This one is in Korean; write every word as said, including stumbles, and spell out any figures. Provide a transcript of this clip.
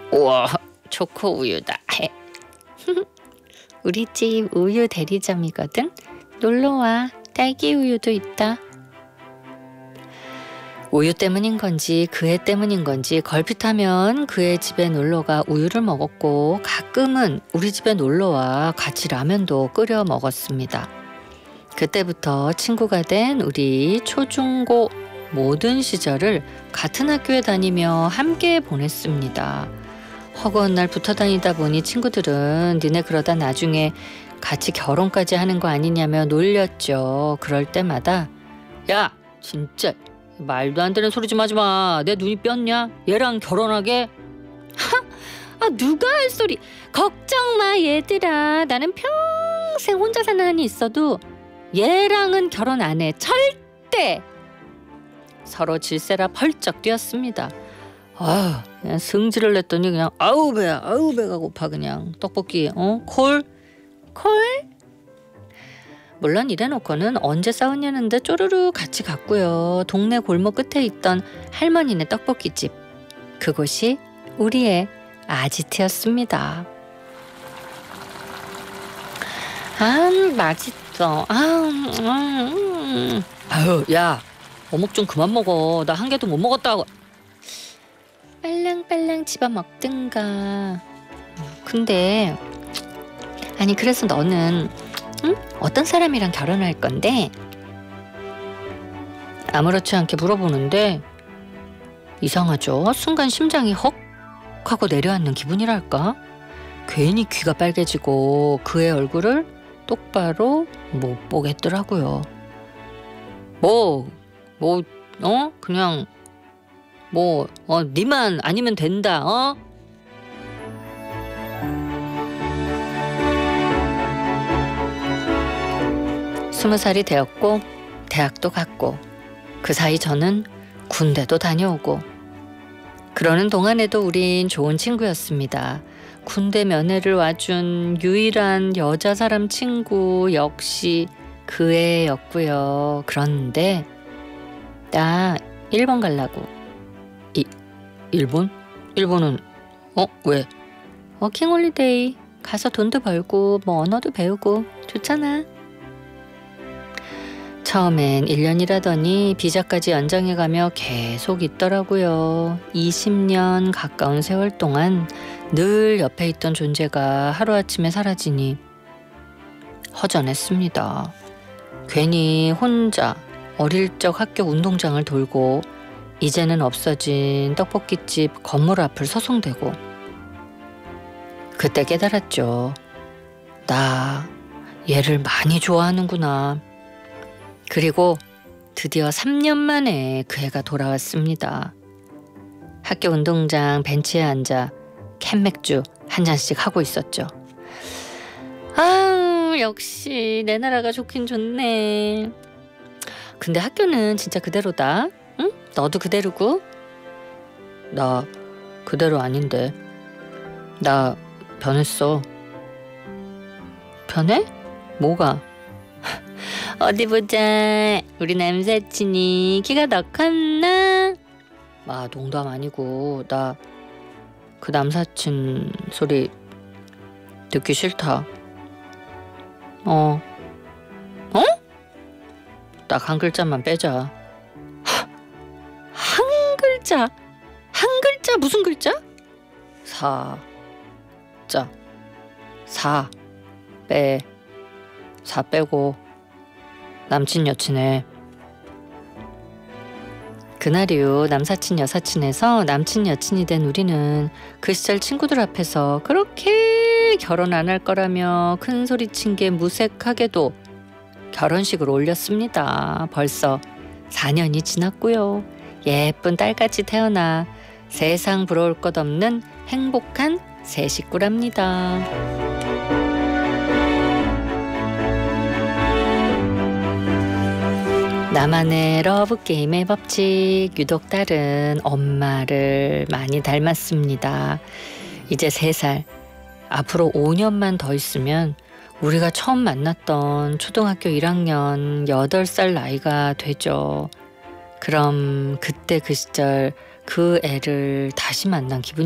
우와, 초코 우유다. 우리 집 우유 대리점이거든. 놀러와. 딸기 우유도 있다. 우유 때문인 건지 그애 때문인 건지 걸핏하면 그애 집에 놀러가 우유를 먹었고 가끔은 우리 집에 놀러와 같이 라면도 끓여 먹었습니다. 그때부터 친구가 된 우리 초중고 모든 시절을 같은 학교에 다니며 함께 보냈습니다. 허구한 날 붙어 다니다 보니 친구들은 니네 그러다 나중에 같이 결혼까지 하는 거 아니냐며 놀렸죠. 그럴 때마다 야 진짜 말도 안 되는 소리 좀 하지 마. 내 눈이 뼈냐? 얘랑 결혼하게? 하! 아 누가 할 소리. 걱정 마 얘들아. 나는 평생 혼자 사는 한이 있어도 얘랑은 결혼 안 해. 절대. 서로 질세라 펄쩍 뛰었습니다. 아, 그냥 승질을 냈더니 그냥 아우 배야, 아우 배가 고파 그냥 떡볶이, 어 콜, 콜. 물론 이래놓고는 언제 싸웠냐는데 쪼르르 같이 갔고요. 동네 골목 끝에 있던 할머니네 떡볶이집. 그곳이 우리의 아지트였습니다. 아 맛있어. 아, 음. 아유 야 어묵 좀 그만 먹어. 나 한 개도 못 먹었다고. 빨랑빨랑 집어 먹든가. 근데 아니 그래서 너는 응? 어떤 사람이랑 결혼할 건데? 아무렇지 않게 물어보는데 이상하죠. 순간 심장이 헉 하고 내려앉는 기분이랄까. 괜히 귀가 빨개지고 그의 얼굴을 똑바로 못 보겠더라고요. 뭐, 뭐, 어? 그냥 뭐, 어, 니만 아니면 된다, 어? 스무 살이 되었고 대학도 갔고 그 사이 저는 군대도 다녀오고 그러는 동안에도 우린 좋은 친구였습니다. 군대 면회를 와준 유일한 여자 사람 친구 역시 그 애였고요. 그런데 나 일본 갈라고. 이 일본? 일본은 어? 왜? 워킹홀리데이 가서 돈도 벌고 뭐 언어도 배우고 좋잖아. 처음엔 일 년이라더니 비자까지 연장해가며 계속 있더라고요. 이십 년 가까운 세월 동안 늘 옆에 있던 존재가 하루아침에 사라지니 허전했습니다. 괜히 혼자 어릴 적 학교 운동장을 돌고 이제는 없어진 떡볶이집 건물 앞을 서성대고 그때 깨달았죠. 나 얘를 많이 좋아하는구나. 그리고 드디어 삼 년 만에 그 애가 돌아왔습니다. 학교 운동장 벤치에 앉아 캔맥주 한 잔씩 하고 있었죠. 아 역시 내 나라가 좋긴 좋네. 근데 학교는 진짜 그대로다. 응? 너도 그대로고? 나 그대로 아닌데. 나 변했어. 변해? 뭐가? 어디 보자. 우리 남사친이 키가 더 컸나? 아 농담 아니고 나 그 남사친 소리 듣기 싫다. 어? 어? 딱 한 글자만 빼자. 한 글자? 한 글자 무슨 글자? 사 자 사 빼 사 빼고 남친 여친에. 그날 이후 남사친 여사친에서 남친 여친이 된 우리는 그 시절 친구들 앞에서 그렇게 결혼 안 할 거라며 큰 소리친 게 무색하게도 결혼식을 올렸습니다. 벌써 사 년이 지났고요. 예쁜 딸같이 태어나 세상 부러울 것 없는 행복한 새 식구랍니다. 나만의 러브게임의 법칙. 유독 딸은 엄마를 많이 닮았습니다. 이제 세 살. 앞으로 오 년만 더 있으면 우리가 처음 만났던 초등학교 일 학년 여덟 살 나이가 되죠. 그럼 그때 그 시절 그 애를 다시 만난 기분이